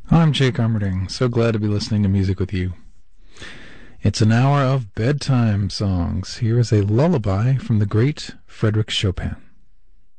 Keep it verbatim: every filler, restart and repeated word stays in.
I'm Jake Armerding. So glad to be listening to music with you. It's an hour of bedtime songs. Here is a lullaby from the great Frédéric Chopin.